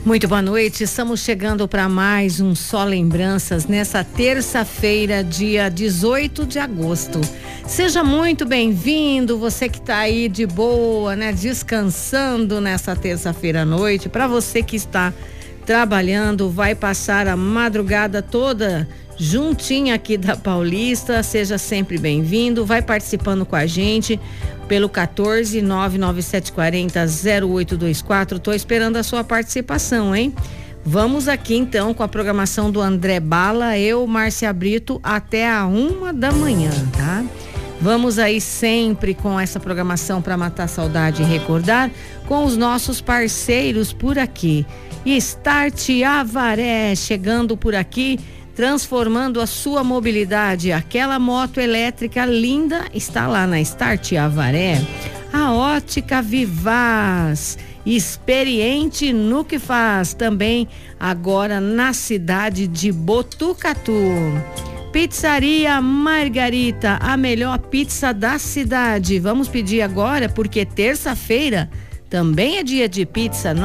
Muito boa noite, estamos chegando para mais um Só Lembranças nessa terça-feira, dia 18 de agosto. Seja muito bem-vindo, você que está aí de boa, né? Descansando nessa terça-feira à noite. Para você que está trabalhando, vai passar a madrugada toda juntinha aqui da Paulista, seja sempre bem-vindo, vai participando com a gente pelo 14 99740 0824. Tô esperando a sua participação, hein? Vamos aqui então com a programação do André Bala, eu, Márcia Brito, até a 1 da manhã, tá? Vamos aí sempre com essa programação para matar a saudade e recordar com os nossos parceiros por aqui. Start Avaré chegando por aqui, transformando a sua mobilidade. Aquela moto elétrica linda está lá na Start Avaré. A Ótica Vivaz, experiente no que faz, também agora na cidade de Botucatu. Pizzaria Margarita, a melhor pizza da cidade. Vamos pedir agora porque terça-feira também é dia de pizza.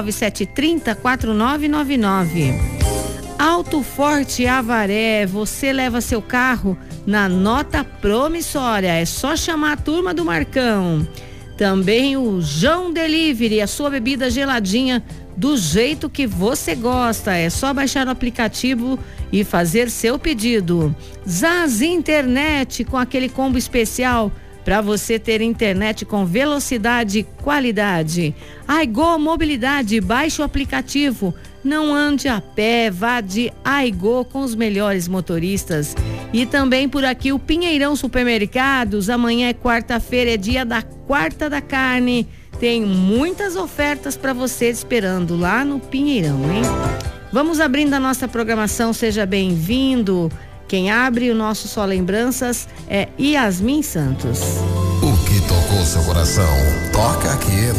997304999. Alto Forte Avaré, você leva seu carro na nota promissória, é só chamar a turma do Marcão. Também o João Delivery, a sua bebida geladinha do jeito que você gosta, é só baixar o aplicativo e fazer seu pedido. Zaz Internet, com aquele combo especial para você ter internet com velocidade e qualidade. Aigo Mobilidade, baixe o aplicativo. Não ande a pé, vá de Aigo com os melhores motoristas. E também por aqui o Pinheirão Supermercados. Amanhã é quarta-feira, é dia da quarta da carne. Tem muitas ofertas para você esperando lá no Pinheirão, hein? Vamos abrindo a nossa programação, seja bem-vindo. Quem abre o nosso Só Lembranças é Yasmin Santos. O que tocou seu coração, toca aqui